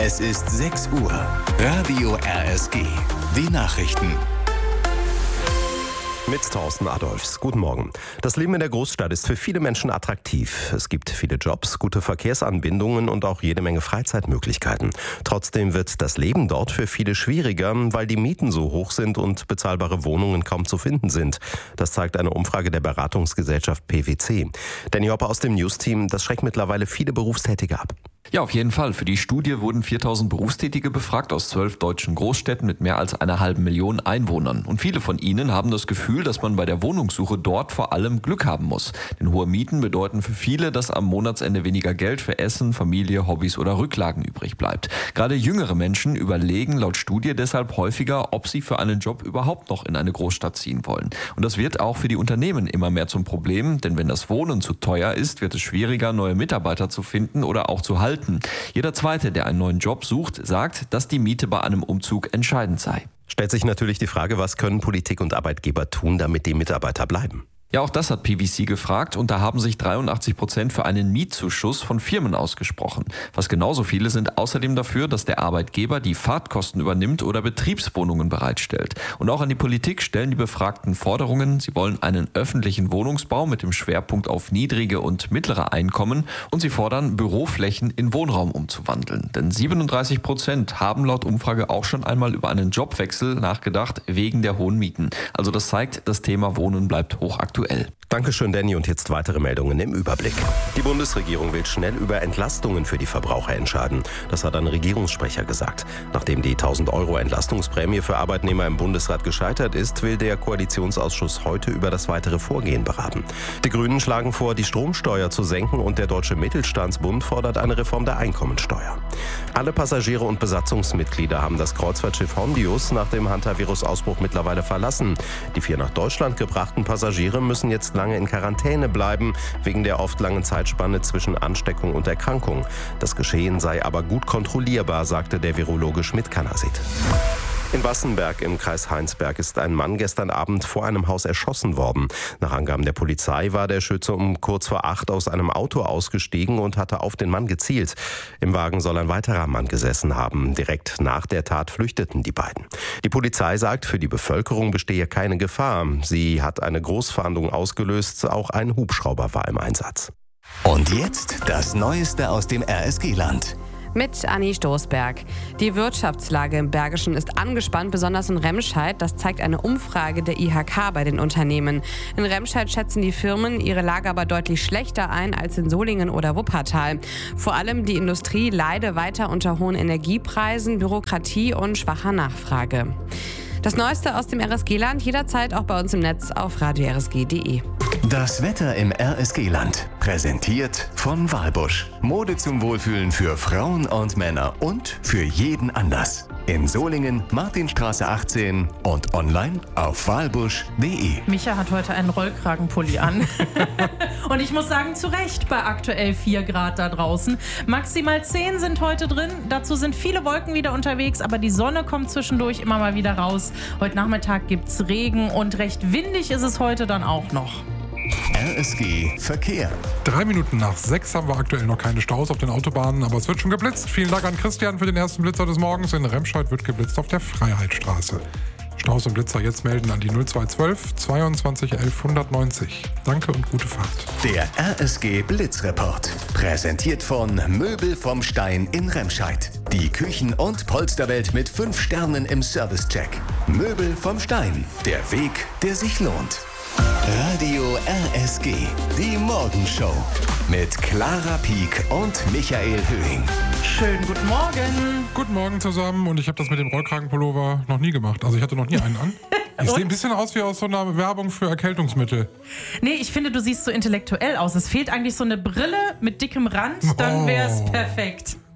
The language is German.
Es ist 6 Uhr. Radio RSG. Die Nachrichten. Mit Thorsten Adolfs. Guten Morgen. Das Leben in der Großstadt ist für viele Menschen attraktiv. Es gibt viele Jobs, gute Verkehrsanbindungen und auch jede Menge Freizeitmöglichkeiten. Trotzdem wird das Leben dort für viele schwieriger, weil die Mieten so hoch sind und bezahlbare Wohnungen kaum zu finden sind. Das zeigt eine Umfrage der Beratungsgesellschaft PwC. Danny Hopper aus dem News-Team, das schreckt mittlerweile viele Berufstätige ab. Ja, auf jeden Fall. Für die Studie wurden 4000 Berufstätige befragt aus 12 deutschen Großstädten mit mehr als 1,5 Millionen Einwohnern. Und viele von ihnen haben das Gefühl, dass man bei der Wohnungssuche dort vor allem Glück haben muss. Denn hohe Mieten bedeuten für viele, dass am Monatsende weniger Geld für Essen, Familie, Hobbys oder Rücklagen übrig bleibt. Gerade jüngere Menschen überlegen laut Studie deshalb häufiger, ob sie für einen Job überhaupt noch in eine Großstadt ziehen wollen. Und das wird auch für die Unternehmen immer mehr zum Problem, denn wenn das Wohnen zu teuer ist, wird es schwieriger, neue Mitarbeiter zu finden oder auch zu halten. Jeder Zweite, der einen neuen Job sucht, sagt, dass die Miete bei einem Umzug entscheidend sei. Stellt sich natürlich die Frage, was können Politik und Arbeitgeber tun, damit die Mitarbeiter bleiben? Ja, auch das hat PwC gefragt und da haben sich 83% für einen Mietzuschuss von Firmen ausgesprochen. Fast genauso viele sind außerdem dafür, dass der Arbeitgeber die Fahrtkosten übernimmt oder Betriebswohnungen bereitstellt. Und auch an die Politik stellen die Befragten Forderungen. Sie wollen einen öffentlichen Wohnungsbau mit dem Schwerpunkt auf niedrige und mittlere Einkommen und sie fordern, Büroflächen in Wohnraum umzuwandeln. Denn 37% haben laut Umfrage auch schon einmal über einen Jobwechsel nachgedacht wegen der hohen Mieten. Also das zeigt, das Thema Wohnen bleibt hochaktuell. Dankeschön, Danny. Und jetzt weitere Meldungen im Überblick. Die Bundesregierung will schnell über Entlastungen für die Verbraucher entscheiden. Das hat ein Regierungssprecher gesagt. Nachdem die 1.000 € Entlastungsprämie für Arbeitnehmer im Bundesrat gescheitert ist, will der Koalitionsausschuss heute über das weitere Vorgehen beraten. Die Grünen schlagen vor, die Stromsteuer zu senken und der Deutsche Mittelstandsbund fordert eine Reform der Einkommensteuer. Alle Passagiere und Besatzungsmitglieder haben das Kreuzfahrtschiff Hondius nach dem Hantavirus-Ausbruch mittlerweile verlassen. Die 4 nach Deutschland gebrachten Passagiere müssen jetzt lange in Quarantäne bleiben, wegen der oft langen Zeitspanne zwischen Ansteckung und Erkrankung. Das Geschehen sei aber gut kontrollierbar, sagte der Virologe Schmidt-Kanasit. In Wassenberg im Kreis Heinsberg ist ein Mann gestern Abend vor einem Haus erschossen worden. Nach Angaben der Polizei war der Schütze um kurz vor 8 aus einem Auto ausgestiegen und hatte auf den Mann gezielt. Im Wagen soll ein weiterer Mann gesessen haben. Direkt nach der Tat flüchteten die beiden. Die Polizei sagt, für die Bevölkerung bestehe keine Gefahr. Sie hat eine Großfahndung ausgelöst. Auch ein Hubschrauber war im Einsatz. Und jetzt das Neueste aus dem RSG-Land. Mit Anni Stoßberg. Die Wirtschaftslage im Bergischen ist angespannt, besonders in Remscheid. Das zeigt eine Umfrage der IHK bei den Unternehmen. In Remscheid schätzen die Firmen ihre Lage aber deutlich schlechter ein als in Solingen oder Wuppertal. Vor allem die Industrie leide weiter unter hohen Energiepreisen, Bürokratie und schwacher Nachfrage. Das Neueste aus dem RSG-Land jederzeit auch bei uns im Netz auf radiorsg.de. Das Wetter im RSG-Land. Präsentiert von Walbusch. Mode zum Wohlfühlen für Frauen und Männer und für jeden Anlass. In Solingen, Martinstraße 18 und online auf walbusch.de. Micha hat heute einen Rollkragenpulli an. Und ich muss sagen, zu Recht bei aktuell 4 Grad da draußen. Maximal 10 sind heute drin. Dazu sind viele Wolken wieder unterwegs, aber die Sonne kommt zwischendurch immer mal wieder raus. Heute Nachmittag gibt's Regen und recht windig ist es heute dann auch noch. RSG Verkehr. 3 Minuten nach 6 haben wir aktuell noch keine Staus auf den Autobahnen, aber es wird schon geblitzt. Vielen Dank an Christian für den ersten Blitzer des Morgens. In Remscheid wird geblitzt auf der Freiheitsstraße. Staus und Blitzer jetzt melden an die 0212 22 11 190. Danke und gute Fahrt. Der RSG Blitzreport. Präsentiert von Möbel vom Stein in Remscheid. Die Küchen- und Polsterwelt mit 5 Sternen im Servicecheck. Möbel vom Stein. Der Weg, der sich lohnt. Radio RSG, die Morgenshow mit Clara Pieck und Michael Höhing. Schönen guten Morgen. Guten Morgen zusammen und ich habe das mit dem Rollkragenpullover noch nie gemacht. Also ich hatte noch nie einen an. Ich sehe ein bisschen aus wie aus so einer Werbung für Erkältungsmittel. Nee, ich finde, du siehst so intellektuell aus. Es fehlt eigentlich so eine Brille mit dickem Rand, dann wär's perfekt.